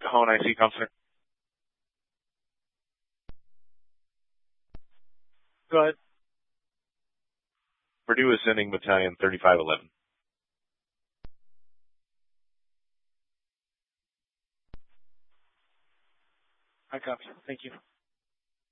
Cajon, I see, Counselor. Go ahead. Purdue is sending Battalion 3511. I copy. Thank you.